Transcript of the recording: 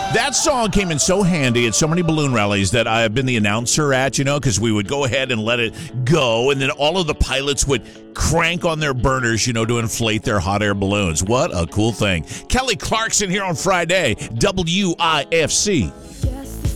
That song came in so handy at so many balloon rallies that I have been the announcer at, because we would go ahead and let it go, and then all of the pilots would crank on their burners, to inflate their hot air balloons. What a cool thing. Kelly Clarkson here on Friday, WIFC.